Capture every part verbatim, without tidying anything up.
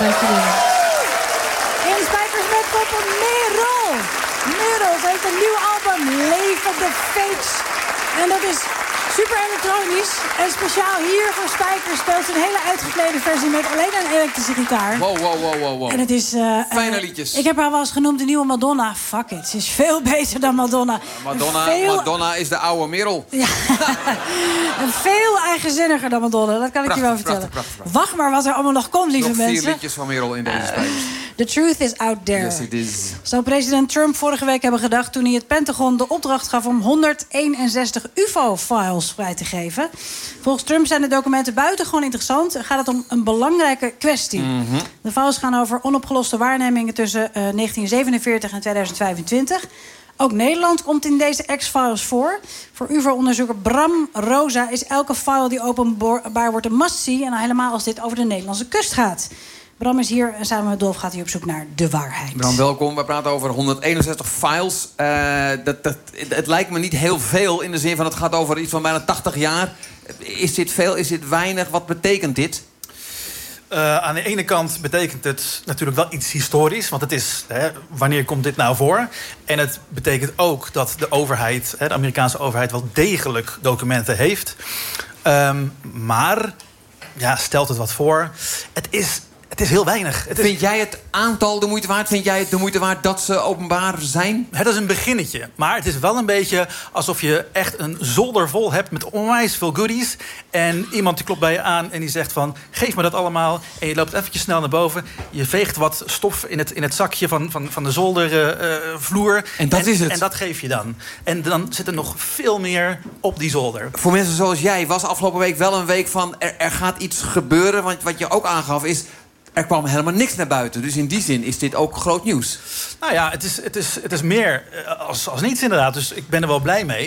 Dank jullie. In Spijkers met Koppen, Merel. Merel, ze heeft een nieuw album, Leven de Fates. En dat is super elektronisch. En speciaal hier voor Spijkers speelt ze een hele uitgeklede versie met alleen een elektrische gitaar. Wow, wow, wow, wow, wow. En het is... Uh, Fijne uh, liedjes. Ik heb haar wel eens genoemd de nieuwe Madonna. Fuck it, ze is veel beter dan Madonna. Uh, Madonna, veel... Madonna is de oude Merel. Ja. Veel eigenzinniger dan Madonna, dat kan ik prachtig, je wel vertellen. Prachtig, prachtig. Wacht maar wat er allemaal nog komt, lieve nog mensen. Nog vier liedjes van Merel in deze uh, Spijkers. The truth is out there. Yes, it is. Zou president Trump vorige week hebben gedacht toen hij het Pentagon de opdracht gaf om honderdeenenzestig U F O-files vrij te geven. Volgens Trump zijn de documenten buitengewoon interessant. Gaat het om een belangrijke kwestie. Mm-hmm. De files gaan over onopgeloste waarnemingen tussen uh, negentien zevenenveertig en tweeduizend vijfentwintig. Ook Nederland komt in deze X-files voor. Voor U F O-onderzoeker Bram Rosa is elke file die openbaar wordt een must-see. En helemaal als dit over de Nederlandse kust gaat. Bram is hier en samen met Dolf gaat hij op zoek naar de waarheid. Bram, welkom. We praten over honderdeenenzestig files. Uh, dat, dat, het lijkt me niet heel veel in de zin van het gaat over iets van bijna tachtig jaar. Is dit veel? Is dit weinig? Wat betekent dit? Uh, aan de ene kant betekent het natuurlijk wel iets historisch. Want het is, hè, wanneer komt dit nou voor? En het betekent ook dat de overheid, hè, de Amerikaanse overheid, wel degelijk documenten heeft. Um, maar, ja, stelt het wat voor. Het is... Het is heel weinig. Het is... Vind jij het aantal de moeite waard? Vind jij het de moeite waard dat ze openbaar zijn? Het is een beginnetje. Maar het is wel een beetje alsof je echt een zolder vol hebt met onwijs veel goodies. En iemand die klopt bij je aan en die zegt van... geef me dat allemaal. En je loopt eventjes snel naar boven. Je veegt wat stof in het, in het zakje van, van, van de zoldervloer. Uh, en dat en, is het. En dat geef je dan. En dan zit er nog veel meer op die zolder. Voor mensen zoals jij was afgelopen week wel een week van... er, er gaat iets gebeuren. Want wat je ook aangaf is... er kwam helemaal niks naar buiten. Dus in die zin is dit ook groot nieuws. Nou ja, het is, het is, het is meer als, als niets inderdaad. Dus ik ben er wel blij mee.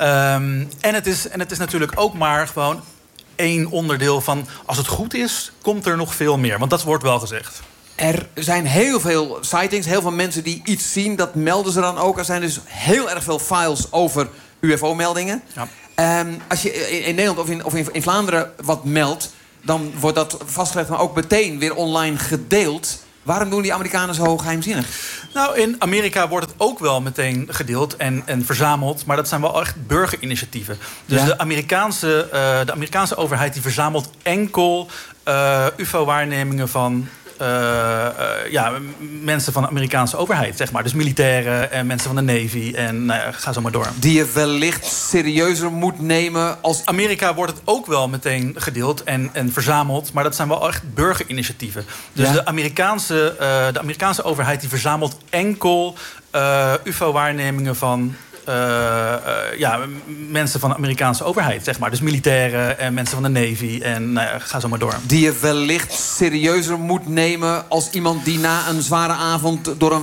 Um, en, het is, en het is natuurlijk ook maar gewoon één onderdeel van... als het goed is, komt er nog veel meer. Want dat wordt wel gezegd. Er zijn heel veel sightings, heel veel mensen die iets zien. Dat melden ze dan ook. Er zijn dus heel erg veel files over U F O-meldingen. Ja. Um, als je in Nederland of in, of in Vlaanderen wat meldt... dan wordt dat vastgelegd, maar ook meteen weer online gedeeld. Waarom doen die Amerikanen zo geheimzinnig? Nou, in Amerika wordt het ook wel meteen gedeeld en, en verzameld. Maar dat zijn wel echt burgerinitiatieven. Dus ja. de, Amerikaanse, uh, de Amerikaanse overheid die verzamelt enkel uh, U F O-waarnemingen van... Uh, uh, ja, mensen van de Amerikaanse overheid, zeg maar. Dus militairen en mensen van de Navy en nou ja, ga zo maar door. Die je wellicht serieuzer moet nemen als... Amerika wordt het ook wel meteen gedeeld en, en verzameld. Maar dat zijn wel echt burgerinitiatieven. Dus ja. de, Amerikaanse, uh, de Amerikaanse overheid die verzamelt enkel uh, U F O-waarnemingen van... Uh, uh, ja, mensen van de Amerikaanse overheid, zeg maar. Dus militairen en mensen van de Navy en nou ja, ga zo maar door. Die je wellicht serieuzer moet nemen als iemand die na een zware avond door een